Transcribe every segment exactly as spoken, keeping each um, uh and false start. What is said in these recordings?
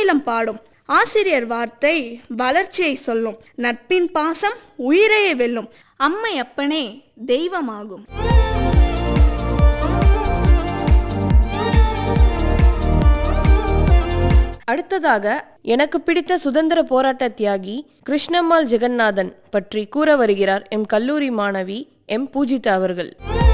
ஆங்கிலம் பாடும். ஆசிரியர் வார்த்தை வளர்ச்சியை சொல்லும். நட்பின் பாசம் உயிரையே வெல்லும். அம்மை அப்பனே தெய்வமாகும். அடுத்ததாக எனக்கு பிடித்த சுதந்திர போராட்ட தியாகி கிருஷ்ணம்மாள் ஜெகநாதன் பற்றி கூற வருகிறார் எம் கல்லூரி மாணவி எம் பூஜிதா அவர்கள்.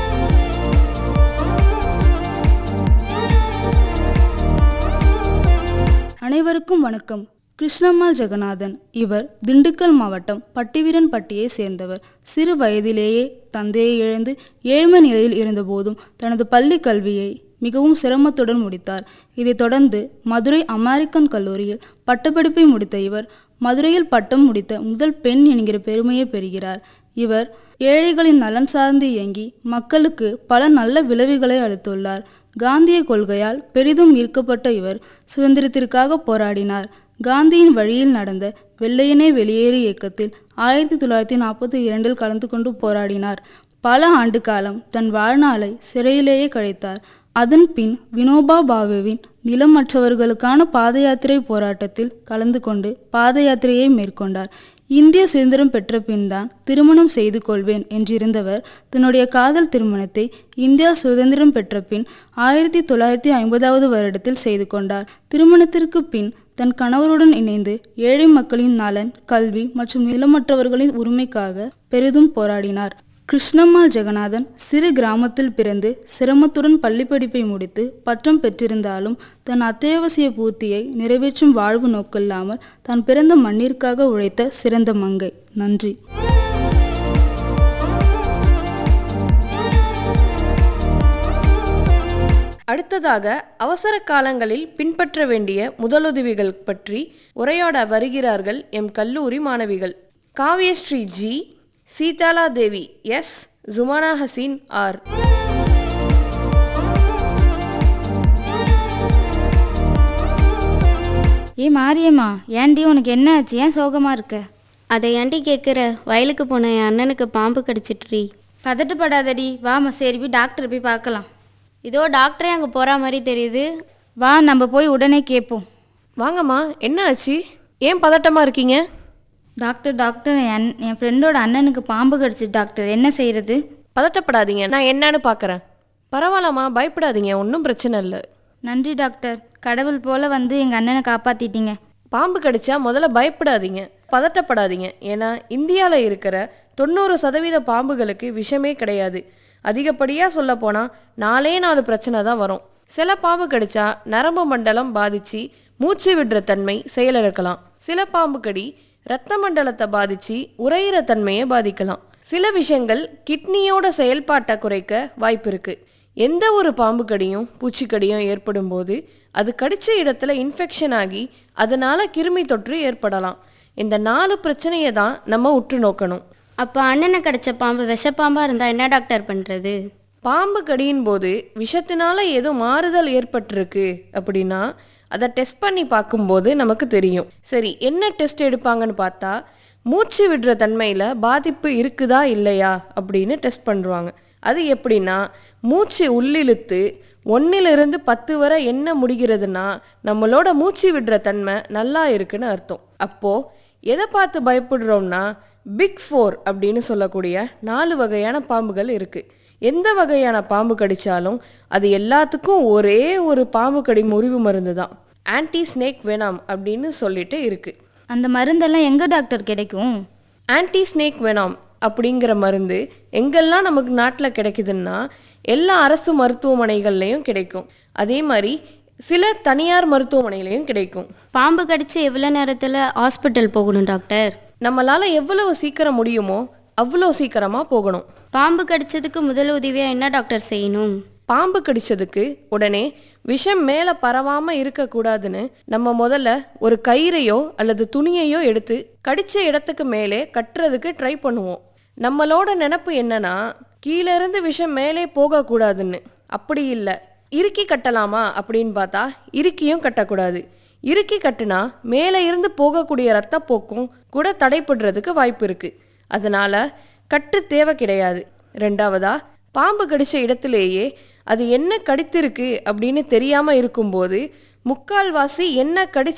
அனைவருக்கும் வணக்கம். கிருஷ்ணம்மாள் ஜெகநாதன் இவர் திண்டுக்கல் மாவட்டம் பட்டிவீரன்பட்டியை சேர்ந்தவர். சிறு வயதிலேயே தந்தையை இழந்து ஏழ்மை நிலையில் இருந்தபோதும் தனது பள்ளி கல்வியை மிகவும் சிரமத்துடன் முடித்தார். இதைத் தொடர்ந்து மதுரை அமெரிக்கன் கல்லூரியில் பட்டப்படிப்பை முடித்த இவர் மதுரையில் பட்டம் முடித்த முதல் பெண் என்கிற பெருமையை பெறுகிறார். இவர் ஏழைகளின் நலன் சார்ந்து இயங்கி மக்களுக்கு பல நல்ல விளைவுகளை அளித்துள்ளார். காந்திய கொள்கையால் பெரிதும் ஈர்க்கப்பட்ட இவர் சுதந்திரத்திற்காக போராடினார். காந்தியின் வழியில் நடந்த வெள்ளையனே வெளியேறு இயக்கத்தில் ஆயிரத்தி தொள்ளாயிரத்தி நாற்பத்தி இரண்டில் கலந்து கொண்டு போராடினார். பல ஆண்டு காலம் தன் வாழ்நாளை சிறையிலேயே கழித்தார். அதன் பின் வினோபா பாவேவின் நிலமற்றவர்களுக்கான பாத யாத்திரை போராட்டத்தில் கலந்து கொண்டு பாத யாத்திரையை மேற்கொண்டார். இந்திய சுதந்திரம் பெற்ற பின் தான் திருமணம் செய்து கொள்வேன் என்றிருந்தவர் தன்னுடைய காதல் திருமணத்தை இந்தியா சுதந்திரம் பெற்ற பின் ஆயிரத்தி தொள்ளாயிரத்தி ஐம்பதாவது வருடத்தில் செய்து கொண்டார். திருமணத்திற்கு பின் தன் கணவருடன் இணைந்து ஏழை மக்களின் நலன், கல்வி மற்றும் நிலமற்றவர்களின் உரிமைக்காக பெரிதும் போராடினார். கிருஷ்ணம்மாள் ஜெகநாதன் சிறு கிராமத்தில் பிறந்து சிரமத்துடன் பள்ளி படிப்பை முடித்து பட்டம் பெற்றிருந்தாலும் தன் அத்தியாவசிய பூர்த்தியை நிறைவேற்றும் வாழ்வு நோக்கில்லாமல் தான் பிறந்த மண்ணிற்காக உழைத்த சிறந்த மங்கை. நன்றி. அடுத்ததாக அவசர காலங்களில் பின்பற்ற வேண்டிய முதலுதவிகள் பற்றி உரையாட வருகிறார்கள் எம் கல்லூரி மாணவிகள். காவ்யஸ்ரீ ஜி, சீதாலா தேவி எஸ், ஜுமானா ஹசீன் ஆர். ஏ மாரியம்மா, ஏன்டி உனக்கு என்ன ஆச்சு? ஏன் சோகமாக இருக்க? அதை ஏன்டி கேட்குற? வயலுக்கு போன என் அண்ணனுக்கு பாம்பு கடிச்சிட்ரி. பதட்டப்படாதடி, வாமா, சரி போய் டாக்டரை போய் பார்க்கலாம். இதோ டாக்டரே அங்கே போகிற மாதிரி தெரியுது. வா, நம்ம போய் உடனே கேட்போம். வாங்கம்மா, என்ன ஆச்சு? ஏன் பதட்டமாக இருக்கீங்க? டாக்டர் டாக்டர் என் என் ஃப்ரெண்டோட அண்ணனுக்கு பாம்பு கடிச்சிட்டு டாக்டர், என்ன செய்கிறது? பதட்டப்படாதீங்க, நான் என்னன்னு பார்க்குறேன். பரவாயில்லம்மா, பயப்படாதீங்க, ஒன்றும் பிரச்சனை இல்லை. நன்றி டாக்டர், கடவுள் போல் வந்து எங்கள் அண்ணனை காப்பாற்றிட்டீங்க. பாம்பு கடிச்சா முதல்ல பயப்படாதீங்க, பதட்டப்படாதீங்க. ஏன்னா இந்தியாவில் இருக்கிற தொண்ணூறு சதவீத பாம்புகளுக்கு விஷமே கிடையாது. அதிகப்படியாக சொல்ல போனால் நாலே நாலு பிரச்சனை தான் வரும். சில பாம்பு கடிச்சா நரம்பு மண்டலம் பாதிச்சு மூச்சு விடுற தன்மை செயலிழக்கலாம். சில பாம்பு கடி இரத்த மண்டலத்தை பாதிச்சு உறையிற தன்மையை பாதிக்கலாம். சில விஷயங்கள் கிட்னியோட செயல்பாட்டை குறைக்க வாய்ப்பு இருக்கு. எந்த ஒரு பாம்பு கடியும் பூச்சிக்கடியும் ஏற்படும் போது அது கடிச்ச இடத்துல இன்ஃபெக்ஷன் ஆகி அதனால கிருமி தொற்று ஏற்படலாம். இந்த நாலு பிரச்சனையை தான் நம்ம உற்று நோக்கணும். அப்போ அண்ணனை கடிச்ச பாம்பு விஷப்பாம்பாக இருந்தால் என்ன டாக்டர் பண்ணுறது? பாம்பு கடியின் போது விஷத்தினால ஏதோ மாறுதல் ஏற்பட்டிருக்கு அப்படின்னா அதை டெஸ்ட் பண்ணி பார்க்கும்போது நமக்கு தெரியும். சரி, என்ன டெஸ்ட் எடுப்பாங்கன்னு பார்த்தா மூச்சு விடுற தன்மையில் பாதிப்பு இருக்குதா இல்லையா அப்படின்னு டெஸ்ட் பண்ணுவாங்க. அது எப்படின்னா, மூச்சு உள்ளிழுத்து ஒன்றிலிருந்து பத்து வரை என்ன முடிகிறதுனா நம்மளோட மூச்சு விடுற தன்மை நல்லா இருக்குன்னு அர்த்தம். அப்போது எதை பார்த்து பயப்படுறோம்னா பிக் ஃபோர் அப்படின்னு சொல்லக்கூடிய நாலு வகையான பாம்புகள் இருக்குது. எந்த வகையான பாம்பு கடித்தாலும் அது எல்லாத்துக்கும் ஒரே ஒரு பாம்பு கடி முறிவு மருந்து தான், ஆன்டி ஸ்னேக் வெனம் அப்படின்னு சொல்லிட்டு இருக்குது. அந்த மருந்தெல்லாம் எங்கே டாக்டர் கிடைக்கும்? ஆன்டி ஸ்னேக் வெனம் அப்படிங்கிற மருந்து எங்கெல்லாம் நமக்கு நாட்டில் கிடைக்குதுன்னா எல்லா அரசு மருத்துவமனைகள்லையும் கிடைக்கும். அதே மாதிரி சில தனியார் மருத்துவமனையிலையும் கிடைக்கும். பாம்பு கடிச்சு எவ்வளோ நேரத்தில் ஹாஸ்பிட்டல் போகணும் டாக்டர்? நம்மளால் எவ்வளவு சீக்கிரம் முடியுமோ அவ்வளோ சீக்கிரமாக போகணும். பாம்பு கடிச்சதுக்கு முதல் உதவியாக என்ன டாக்டர் செய்யணும்? பாம்பு கடிச்சதுக்கு உடனே விஷம் மேலே பரவாமல் இருக்கக்கூடாதுன்னு நம்ம முதல்ல ஒரு கயிறையோ அல்லது துணியையோ எடுத்து கடித்த இடத்துக்கு மேலே கட்டுறதுக்கு ட்ரை பண்ணுவோம். நம்மளோட நினப்பு என்னன்னா கீழே இருந்து விஷம் மேலே போகக்கூடாதுன்னு. அப்படி இல்லை, இறுக்கி கட்டலாமா அப்படின்னு பார்த்தா இறுக்கியும் கட்டக்கூடாது. இறுக்கி கட்டுனா மேலே இருந்து போகக்கூடிய இரத்தப்போக்கும் கூட தடைப்படுறதுக்கு வாய்ப்பு இருக்குது. அதனால் கட்டு தேவை கிடையாது. ரெண்டாவதா, பாம்பு கடித்த இடத்துலேயே அது என்ன கடித்திருக்கு அப்படின்னு தெரியாமல் இருக்கும்போது முக்கால்வாசி என்ன கடிச்ச